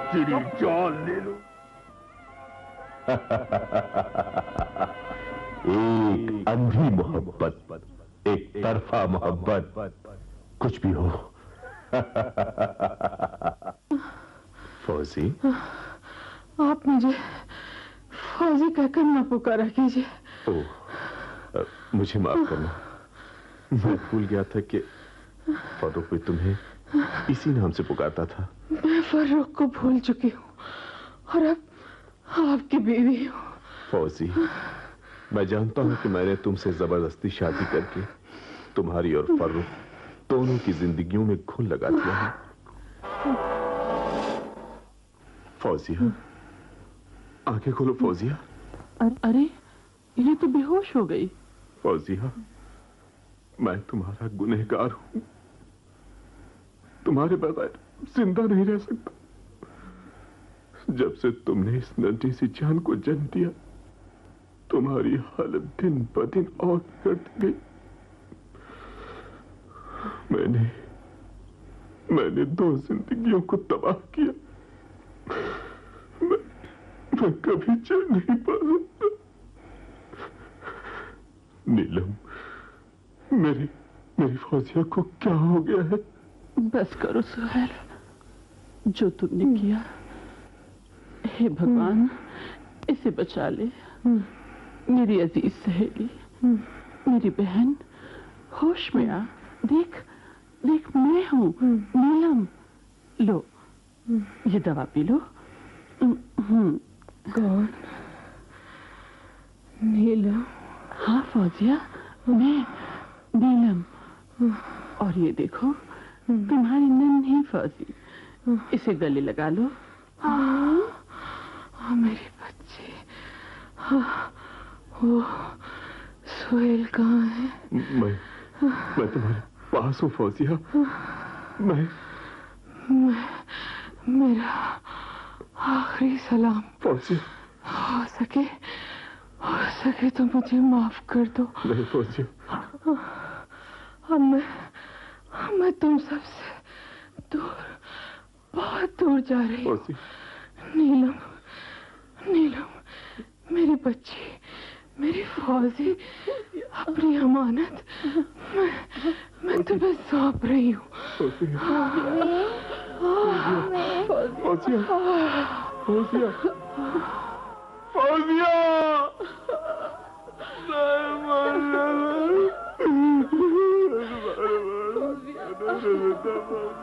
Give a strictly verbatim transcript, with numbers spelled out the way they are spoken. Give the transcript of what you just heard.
तेरी जान ले लो। एक अंधी मोहब्बत, एक तरफा मोहब्बत, कुछ भी हो। फौजी, आप मुझे फौजी कहकर न पुकारा कीजिए। ओह, मुझे माफ करना। मैं भूल गया था कि फर्रुख भी तुम्हें इसी नाम से पुकारता था। मैं फर्रुख को भूल चुकी हूँ और अब आपकी बीवी हूँ। फौजी, मैं जानता हूँ कि मैंने तुमसे जबरदस्ती शादी करके तुम्हारी और फर्रुख दोनों की जिंदगियों में घुन लगा दिया है। फौजिया, आंखें खोलो फौजिया। अरे, ये तो बेहोश हो गई। फौजिया, मैं तुम्हारा गुनहगार हूं। तुम्हारे बगैर जिंदा नहीं रह सकता। जब से तुमने इस नन्ही सी जान को जन्म दिया, तुम्हारी हालत दिन ब दिन और बिगड़ती गई। मैंने मैंने दो जिंदगियों को तबाह किया। मैं, मैं कभी चैन नहीं पा सकता। नीलम, मेरी मेरी फौजिया को क्या हो गया है? बस करो सुहेल, जो तुमने किया, हे भगवान इसे बचा ले। मेरी अजीज सहेली, मेरी बहन, होश में आ। देख देख, मैं हूँ नीलम। लो, ये दवा पी लो। कौन? नीलम? हाँ फौजिया, मैं नीलम। और ये देखो, तुम्हारी नन्ही फौजी, इसे गले लगा लो। हाँ, मेरी बच्ची। हाँ, वो सुहेल कहाँ है? मैं मैं तुम्हारे पास हूँ फौजिया। मैं मैं मेरा आखिरी सलाम। फौजिया, हो सके हो सके तो मुझे माफ कर दो। नहीं फौजिया, अब मैं मैं तुम सबसे दूर, बहुत दूर जा रही हूँ। नीलम, नीलम, मेरी बच्ची, मेरी फौजी, अपनी अमानत मैं मैं तुम्हें सौंप रही हूँ। फौजिया, फौजिया, फौजिया, फौजिया।